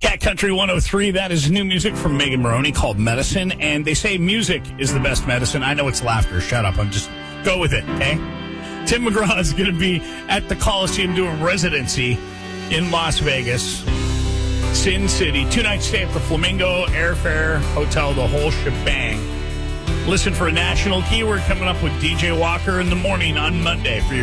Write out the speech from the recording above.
Cat Country 103, that is new music from Megan Maroney called Medicine. And they say music is the best medicine. I know it's laughter. Shut up. I'm just go with it, okay? Tim McGraw is going to be at the Coliseum doing residency in Las Vegas. Sin City. 2-night stay at the Flamingo, airfare, hotel, the whole shebang. Listen for a national keyword coming up with DJ Walker in the morning on Monday for your